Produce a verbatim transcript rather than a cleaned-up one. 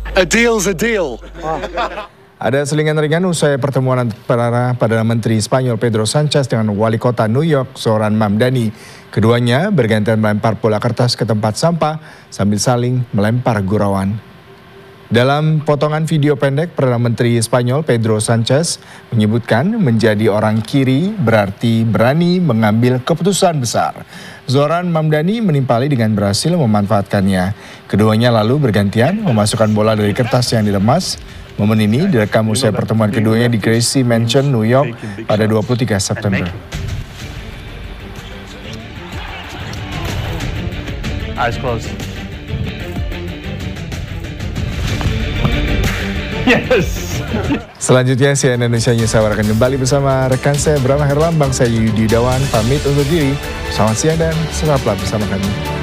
A deal's a deal. Ada selingan ringan usai pertemuan antara Perdana Menteri Spanyol Pedro Sanchez dengan Wali Kota New York Zoran Mamdani. Keduanya bergantian melempar bola kertas ke tempat sampah sambil saling melempar gurauan. Dalam potongan video pendek, Perdana Menteri Spanyol Pedro Sanchez menyebutkan menjadi orang kiri berarti berani mengambil keputusan besar. Zoran Mamdani menimpali dengan berhasil memanfaatkannya. Keduanya lalu bergantian memasukkan bola dari kertas yang dilemas. Momen ini direkam usai pertemuan keduanya di Gracie Mansion, New York pada dua puluh tiga September. Eyes closed. Yes. Selanjutnya C N N Indonesia News Hour akan kembali bersama rekan saya Bram Herlambang, saya Yudi Yudawan pamit undur diri. Selamat siang dan selamat bersama kami.